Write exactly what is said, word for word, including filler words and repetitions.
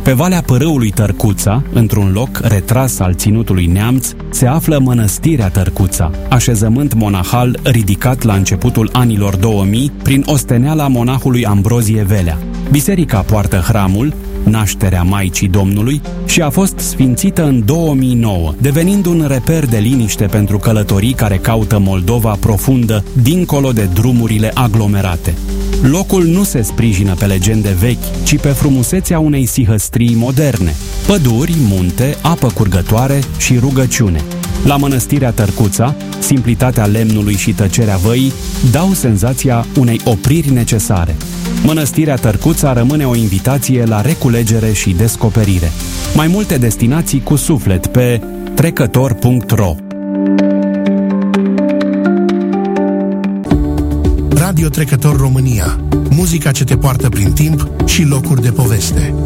Pe valea pârâului Tărcuța, într-un loc retras al ținutului Neamț, se află Mănăstirea Tărcuța, așezământ monahal ridicat la începutul anilor două mii prin osteneala monahului Ambrozie Velea. Biserica poartă hramul, Nașterea Maicii Domnului, și a fost sfințită în două mii nouă, devenind un reper de liniște pentru călătorii care caută Moldova profundă, dincolo de drumurile aglomerate. Locul nu se sprijină pe legende vechi, ci pe frumusețea unei sihăstrii moderne: păduri, munte, apă curgătoare și rugăciune. La Mănăstirea Tărcuța, simplitatea lemnului și tăcerea văii dau senzația unei opriri necesare. Mănăstirea Tărcuța rămâne o invitație la reculegere și descoperire. Mai multe destinații cu suflet pe trecător punct ro. Radio Trecător România. Muzica ce te poartă prin timp și locuri de poveste.